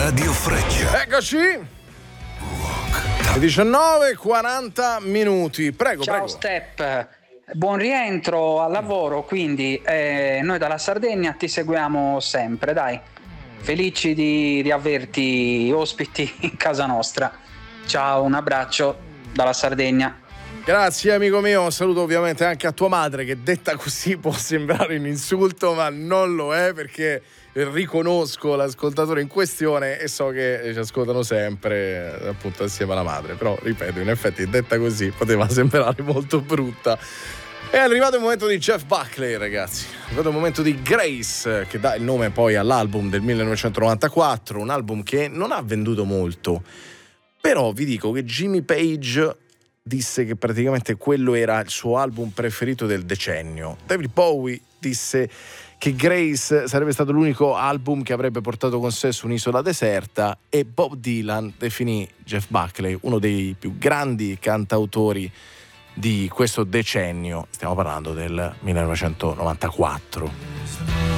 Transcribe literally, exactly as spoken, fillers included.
Radio Freccia. Eccoci. diciannove e quaranta minuti. Prego, Ciao prego. Step, buon rientro al lavoro, quindi eh, noi dalla Sardegna ti seguiamo sempre, dai. Felici di riaverti ospiti in casa nostra. Ciao, un abbraccio dalla Sardegna. Grazie amico mio, un saluto ovviamente anche a tua madre, che detta così può sembrare un insulto, ma non lo è, perché riconosco l'ascoltatore in questione e so che ci ascoltano sempre, appunto assieme alla madre, però ripeto, in effetti detta così poteva sembrare molto brutta. È arrivato il momento di Jeff Buckley, ragazzi. È arrivato il momento di Grace, che dà il nome poi all'album del millenovecentonovantaquattro, un album che non ha venduto molto, però vi dico che Jimmy Page disse che praticamente quello era il suo album preferito del decennio. David Bowie disse che Grace sarebbe stato l'unico album che avrebbe portato con sé su un'isola deserta, e Bob Dylan definì Jeff Buckley uno dei più grandi cantautori di questo decennio. Stiamo parlando del millenovecentonovantaquattro.